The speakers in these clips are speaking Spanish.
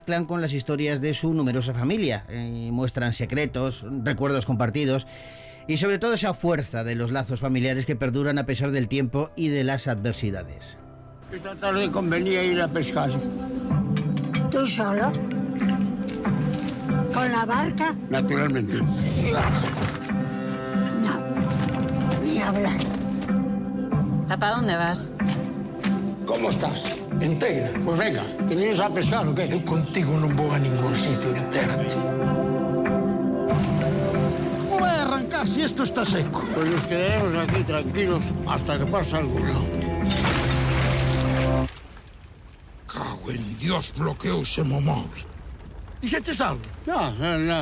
Mezclan con las historias de su numerosa familia, muestran secretos, recuerdos compartidos y sobre todo esa fuerza de los lazos familiares que perduran a pesar del tiempo y de las adversidades. Esta tarde convenía ir a pescar. ¿Tú solo? ¿Con la barca? Naturalmente. No, ni hablar. ¿Papá, dónde vas? ¿Cómo estás? Entera. Pues venga, ¿te vienes a pescar o qué? Eu contigo non vou a ningún sitio, entérate. ¿Cómo va a arrancar si esto está seco? Pues nos quedaremos aquí tranquilos hasta que pase alguno. Cago en Dios, bloqueouse mo móvil. ¿Dixeches algo? No.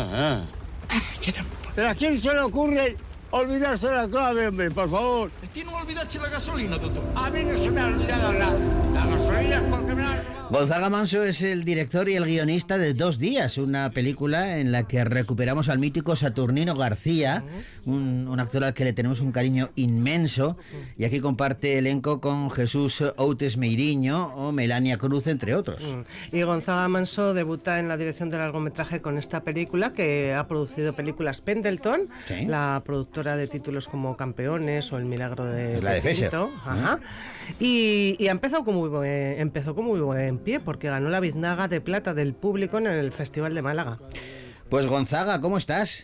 ¿Pero a quién se le ocurre olvidarse la clave, hombre, por favor? ¿Y ti non olvidache la gasolina, doctor? A mí no se me ha olvidado nada. La gasolina es porque me la han robado. Gonzaga Manso es el director y el guionista de Dos días, una película en la que recuperamos al mítico Saturnino García, un actor al que le tenemos un cariño inmenso, y aquí comparte elenco con Jesús Outes Meiriño o Melania Cruz, entre otros. Y Gonzaga Manso debuta en la dirección de largometraje con esta película, que ha producido películas Pendleton, ¿Sí? la productora de títulos como Campeones o El milagro de Es la de Fesser. Pepito. Ajá. Y empezó con muy buen pie, porque ganó la Biznaga de Plata del público en el Festival de Málaga. Pues Gonzaga, ¿cómo estás?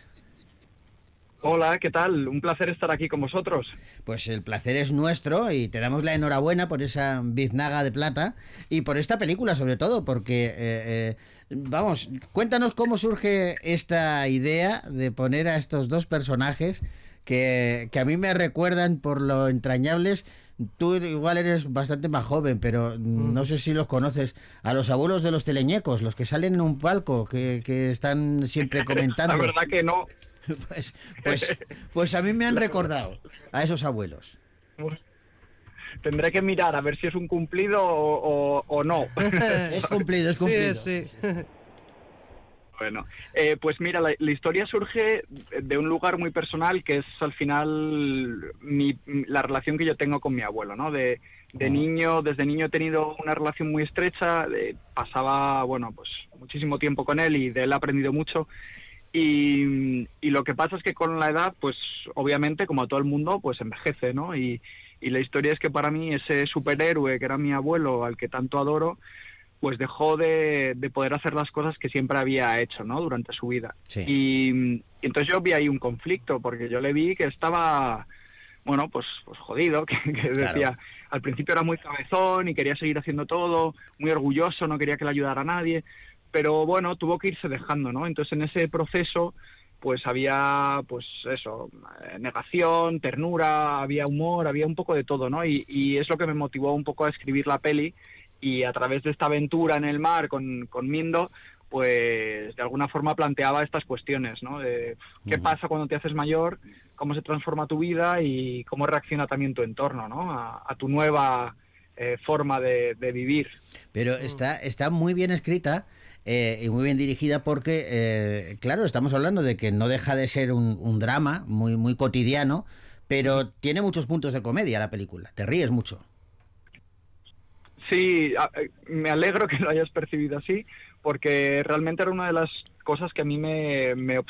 Hola, ¿qué tal? Un placer estar aquí con vosotros. Pues el placer es nuestro y te damos la enhorabuena por esa Biznaga de Plata y por esta película sobre todo, porque, vamos, cuéntanos cómo surge esta idea de poner a estos dos personajes que a mí me recuerdan por lo entrañables. Tú igual eres bastante más joven, pero no sé si los conoces, a los abuelos de los teleñecos, los que salen en un palco, que están siempre comentando. La verdad que no. Pues a mí me han recordado a esos abuelos. Tendré que mirar a ver si es un cumplido o no. Es cumplido, es cumplido. Sí. Bueno, pues mira, la historia surge de un lugar muy personal que es al final la relación que yo tengo con mi abuelo, ¿no? Desde niño he tenido una relación muy estrecha, pasaba, bueno, pues muchísimo tiempo con él y de él he aprendido mucho. Y lo que pasa es que con la edad, pues obviamente, como a todo el mundo, pues envejece, ¿no? Y la historia es que para mí ese superhéroe que era mi abuelo, al que tanto adoro, pues dejó de poder hacer las cosas que siempre había hecho, ¿no? Durante su vida. Sí. Y entonces yo vi ahí un conflicto, porque yo le vi que estaba, bueno, pues jodido, que decía, Claro. Al principio era muy cabezón y quería seguir haciendo todo, muy orgulloso, no quería que le ayudara a nadie, pero bueno, tuvo que irse dejando, ¿no? Entonces en ese proceso pues había, pues eso, negación, ternura, había humor, había un poco de todo, ¿no? Y es lo que me motivó un poco a escribir la peli, y a través de esta aventura en el mar con Mindo, pues de alguna forma planteaba estas cuestiones, ¿no? De qué pasa cuando te haces mayor, cómo se transforma tu vida y cómo reacciona también tu entorno, ¿no? A tu nueva forma de vivir. Pero está muy bien escrita y muy bien dirigida porque, claro, estamos hablando de que no deja de ser un drama muy, muy cotidiano, pero tiene muchos puntos de comedia la película. Te ríes mucho. Sí, me alegro que lo hayas percibido así, porque realmente era una de las cosas que a mí me